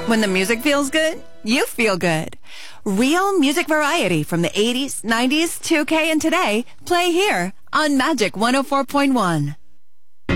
When the music feels good, you feel good. Real music variety from the 80s, 90s, 2K, and today, play here on Magic 104.1.